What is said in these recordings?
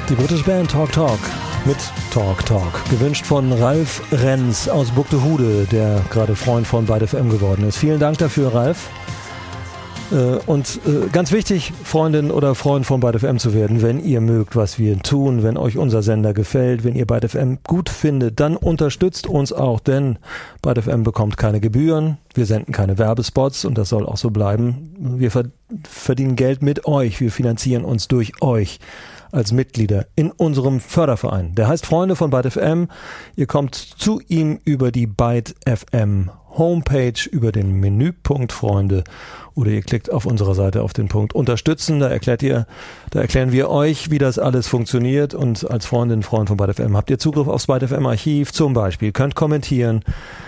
Die britische Band Talk Talk mit Talk Talk. Gewünscht von Ralf Renz aus Buxtehude, der gerade Freund von Byte FM geworden ist. Vielen Dank dafür, Ralf. Und ganz wichtig, Freundin oder Freund von Byte FM zu werden, wenn ihr mögt, was wir tun, wenn euch unser Sender gefällt, wenn ihr Byte FM gut findet, dann unterstützt uns auch, denn Byte FM bekommt keine Gebühren, wir senden keine Werbespots und das soll auch so bleiben. Wir verdienen Geld mit euch, wir finanzieren uns durch euch als Mitglieder in unserem Förderverein. Der heißt Freunde von Byte FM. Ihr kommt zu ihm über die Byte FM Homepage, über den Menüpunkt Freunde, oder ihr klickt auf unserer Seite auf den Punkt Unterstützen. Da erklären wir euch, wie das alles funktioniert, und als Freundin, Freund von Byte FM habt ihr Zugriff aufs Byte FM Archiv zum Beispiel, könnt kommentieren,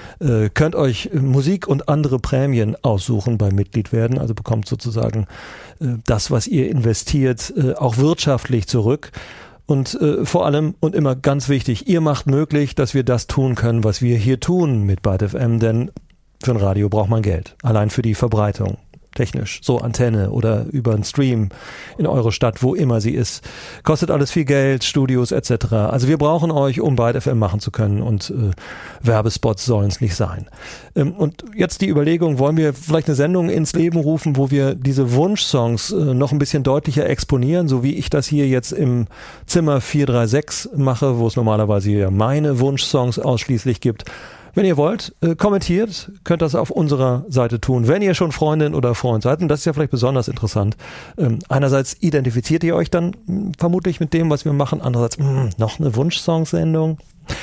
könnt euch Musik und andere Prämien aussuchen beim Mitglied werden, also bekommt sozusagen das, was ihr investiert, auch wirtschaftlich zurück. Und vor allem und immer ganz wichtig, ihr macht möglich, dass wir das tun können, was wir hier tun mit Byte FM, denn für ein Radio braucht man Geld, allein für die Verbreitung. Technisch, so Antenne oder über einen Stream in eure Stadt, wo immer sie ist. Kostet alles viel Geld, Studios etc. Also wir brauchen euch, um Byte FM machen zu können, und Werbespots sollen es nicht sein. Und jetzt die Überlegung, wollen wir vielleicht eine Sendung ins Leben rufen, wo wir diese Wunschsongs noch ein bisschen deutlicher exponieren, so wie ich das hier jetzt im Zimmer 436 mache, wo es normalerweise ja meine Wunschsongs ausschließlich gibt. Wenn ihr wollt, kommentiert, könnt das auf unserer Seite tun, wenn ihr schon Freundin oder Freund seid. Und das ist ja vielleicht besonders interessant. Einerseits identifiziert ihr euch dann vermutlich mit dem, was wir machen. Andererseits, noch eine Wunschsong-Sendung.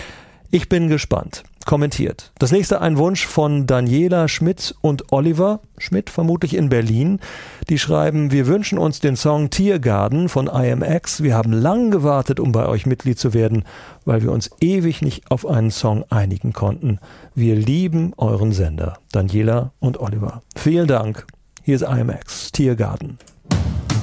Ich bin gespannt. Kommentiert. Das nächste ein Wunsch von Daniela Schmidt und Oliver Schmidt, vermutlich in Berlin. Die schreiben, wir wünschen uns den Song Tiergarten von IMX. Wir haben lang gewartet, um bei euch Mitglied zu werden, weil wir uns ewig nicht auf einen Song einigen konnten. Wir lieben euren Sender. Daniela und Oliver. Vielen Dank. Hier ist IMX. Tiergarten.